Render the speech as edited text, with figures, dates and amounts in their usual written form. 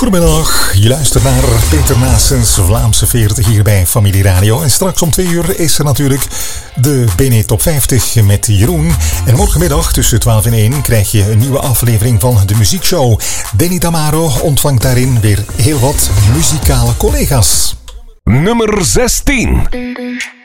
Goedemiddag, je luistert naar Peter Naessens Vlaamse 40 hier bij Familie Radio. En straks om 2 uur is er natuurlijk de BNE Top 50 met Jeroen. En morgenmiddag tussen 12 en 1 krijg je een nieuwe aflevering van de muziekshow. Danny Tamaro ontvangt daarin weer heel wat muzikale collega's. Nummer 16.